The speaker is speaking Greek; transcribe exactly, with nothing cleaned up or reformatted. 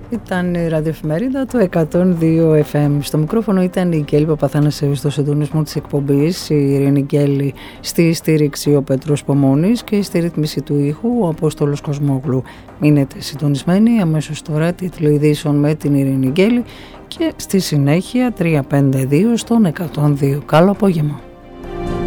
Ήταν η ραδιοεφημερίδα του εκατόν δύο εφ εμ. Στο μικρόφωνο ήταν η Κέλλη Παπαθανασίου, στο συντονισμό της εκπομπής, η Ειρήνη Γκέλη, στη στήριξη ο Πέτρος Πομώνης και στη ρύθμιση του ήχου ο Απόστολος Κοσμόγλου. Μείνετε συντονισμένοι, αμέσως τώρα τίτλο ειδήσεων με την Ειρήνη Γκέλη και στη συνέχεια τριακόσια πενήντα δύο στον εκατόν δύο. Καλό απόγευμα.